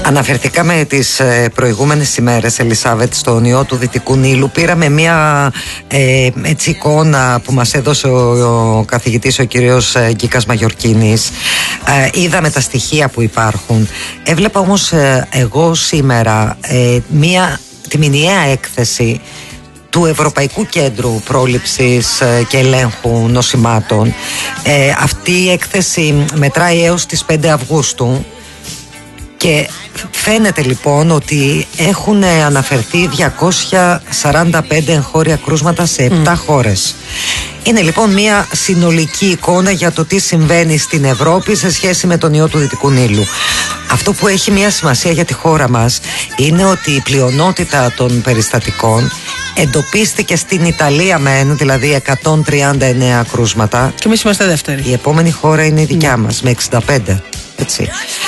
Αναφερθήκαμε τις προηγούμενες ημέρες, Ελισάβετ, στον ιό του Δυτικού Νείλου. Πήραμε μια έτσι εικόνα που μας έδωσε ο καθηγητής, ο κύριος Γκίκας Μαγιορκίνης. Είδαμε τα στοιχεία που υπάρχουν. Έβλεπα όμως εγώ σήμερα τη μηνιαία έκθεση του Ευρωπαϊκού Κέντρου Πρόληψης και Ελέγχου Νοσημάτων. Αυτή η έκθεση μετράει έως τις 5 Αυγούστου και φαίνεται λοιπόν ότι έχουν αναφερθεί 245 εγχώρια κρούσματα σε 7 χώρες. Είναι λοιπόν μια συνολική εικόνα για το τι συμβαίνει στην Ευρώπη σε σχέση με τον ιό του Δυτικού Νείλου. Αυτό που έχει μια σημασία για τη χώρα μας είναι ότι η πλειονότητα των περιστατικών εντοπίστηκε στην Ιταλία μεν, δηλαδή 139 κρούσματα. Και εμείς είμαστε δεύτεροι. Η επόμενη χώρα είναι η δικιά μας με 65. Έτσι.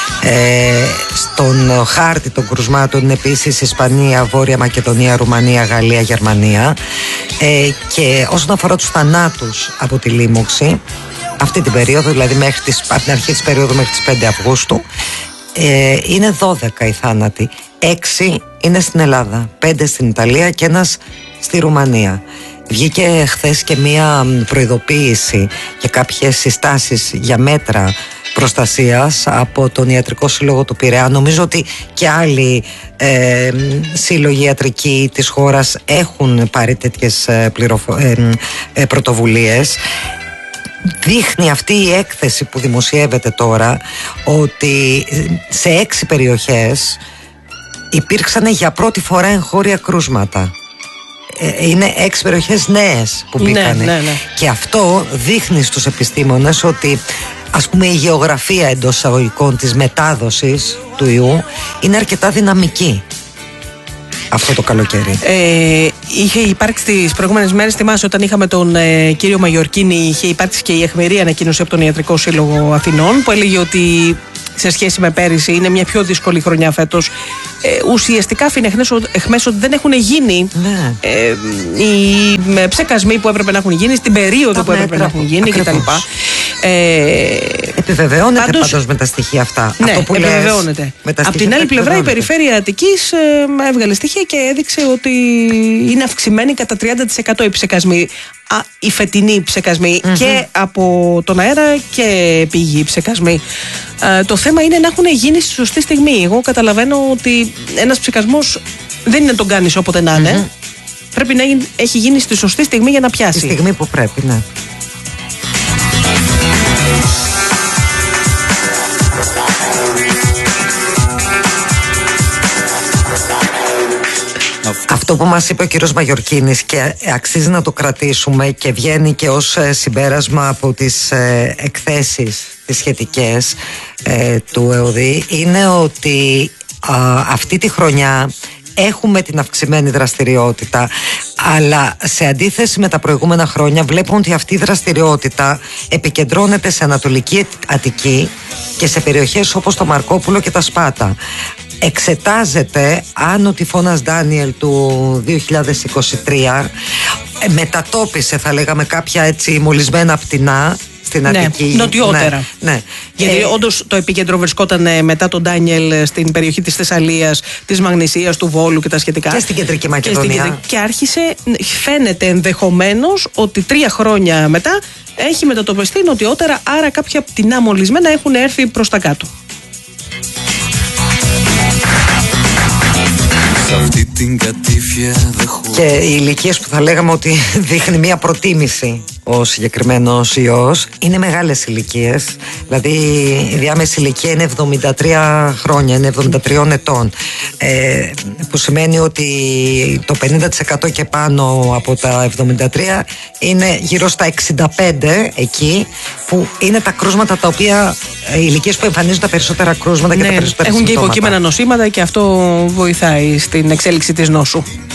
Στον χάρτη των κρουσμάτων είναι επίσης Ισπανία, Βόρεια Μακεδονία, Ρουμανία, Γαλλία, Γερμανία. Και όσον αφορά τους θανάτους από τη λίμωξη, αυτή την περίοδο, δηλαδή από την αρχή της περίοδου μέχρι τις 5 Αυγούστου, είναι 12 οι θάνατοι. 6 είναι στην Ελλάδα, 5 στην Ιταλία και 1 στη Ρουμανία. Βγήκε χθες και μία προειδοποίηση και κάποιες συστάσεις για μέτρα προστασίας από τον Ιατρικό Σύλλογο του Πειραιά. Νομίζω ότι και άλλοι σύλλογοι ιατρικοί της χώρας έχουν πάρει τέτοιες πρωτοβουλίες. Δείχνει αυτή η έκθεση που δημοσιεύεται τώρα ότι σε 6 περιοχές υπήρξαν για πρώτη φορά εγχώρια κρούσματα. Είναι 6 περιοχές νέες που μπήκανε. Ναι. Και αυτό δείχνει στους επιστήμονες ότι, ας πούμε, η γεωγραφία εντός εισαγωγικών της μετάδοσης του ιού είναι αρκετά δυναμική αυτό το καλοκαίρι. Είχε υπάρξει τις προηγούμενες μέρες, θυμάσαι, όταν είχαμε τον κύριο Μαγιορκίνη, είχε υπάρξει και η αιχμηρή ανακοίνωση από τον Ιατρικό Σύλλογο Αθηνών που έλεγε ότι σε σχέση με πέρυσι είναι μια πιο δύσκολη χρονιά φέτος. Ουσιαστικά άφηνε εχμές ότι δεν έχουν γίνει οι ψεκασμοί που έπρεπε να έχουν γίνει στην περίοδο που έπρεπε να έχουν γίνει κτλ. Επιβεβαιώνεται πάντως με τα στοιχεία αυτά. Ναι, αυτό που επιβεβαιώνεται. Απ' την άλλη πλευρά η Περιφέρεια Αττικής έβγαλε στοιχεία και έδειξε ότι είναι αυξημένοι κατά 30% οι ψεκασμοί. Οι φετινοί ψεκασμοί και από τον αέρα και πηγή ψεκασμοί. Το θέμα είναι να έχουν γίνει στη σωστή στιγμή. Εγώ καταλαβαίνω ότι ένας ψεκασμός δεν είναι να τον κάνεις όποτε να είναι. Πρέπει να έχει γίνει στη σωστή στιγμή για να πιάσει. Στη στιγμή που πρέπει, ναι. Αυτό που μας είπε ο κύριος Μαγιορκίνης και αξίζει να το κρατήσουμε και βγαίνει και ως συμπέρασμα από τις εκθέσεις τις σχετικές του ΕΟΔΗ είναι ότι αυτή τη χρονιά έχουμε την αυξημένη δραστηριότητα, αλλά σε αντίθεση με τα προηγούμενα χρόνια βλέπουμε ότι αυτή η δραστηριότητα επικεντρώνεται σε Ανατολική Αττική και σε περιοχές όπως το Μαρκόπουλο και τα Σπάτα. Εξετάζεται αν ο τυφώνας Ντάνιελ του 2023 μετατόπισε, θα λέγαμε, κάποια έτσι μολυσμένα πτηνά στην Αττική. Νοτιότερα. Ναι. Γιατί όντως το επίκεντρο βρισκόταν μετά τον Ντάνιελ στην περιοχή της Θεσσαλίας, της Μαγνησίας, του Βόλου και τα σχετικά. Και στην Κεντρική Μακεδονία. Και άρχισε, φαίνεται ενδεχομένως ότι 3 χρόνια μετά έχει μετατοπιστεί νοτιότερα, άρα κάποια πτηνά μολυσμένα έχουν έρθει προς τα κάτω. Και οι ηλικίες που θα λέγαμε ότι δείχνει μια προτίμηση ο συγκεκριμένος ιός είναι μεγάλες ηλικίες. Δηλαδή η διάμεση ηλικία είναι 73 χρόνια, είναι 73 ετών, που σημαίνει ότι το 50% και πάνω από τα 73 είναι γύρω στα 65 εκεί, που είναι τα κρούσματα τα οποία, οι ηλικίες που εμφανίζουν τα περισσότερα κρούσματα και τα περισσότερα έχουν συμπτώματα. Και υποκείμενα νοσήματα και αυτό βοηθάει στην εξέλιξη της νόσου.